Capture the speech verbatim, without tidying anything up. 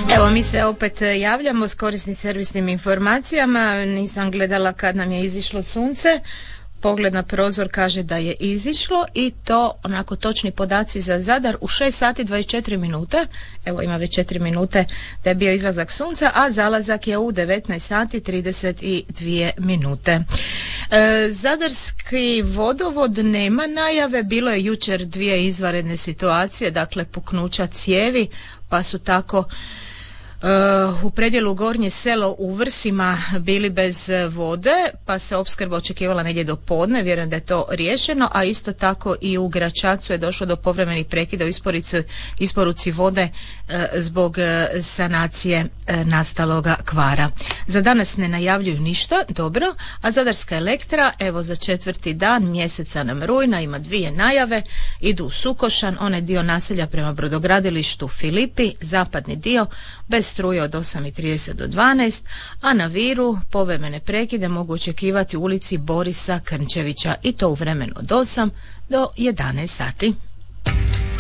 Evo, mi se opet javljamo s korisnim servisnim informacijama. Nisam gledala kad nam je izišlo sunce. Pogled na prozor kaže da je izišlo i to onako točni podaci za Zadar u šest sati dvadeset četiri minute. Evo, ima već četiri minute da je bio izlazak sunca, a zalazak je u devetnaest sati trideset dvije minute. E, Zadarski vodovod nema najave, bilo je jučer dvije izvanredne situacije, dakle puknuća cijevi, pa su tako Uh, u predjelu Gornje Selo u Vrsima bili bez vode, pa se opskrba očekivala negdje do podne, vjerujem da je to riješeno, a isto tako i u Gračacu je došlo do povremenih prekida u isporuci, isporuci vode uh, zbog uh, sanacije uh, nastaloga kvara. Za danas ne najavljuju ništa, dobro, a Zadarska Elektra, evo za četvrti dan mjeseca nam rujna, ima dvije najave, idu u Sukošan, onaj dio naselja prema brodogradilištu Filipi, zapadni dio, bez struje od osam i trideset do dvanaest, a na Viru povremene prekide mogu očekivati u ulici Borisa Krnčevića i to u vremenu od osam do jedanaest sati.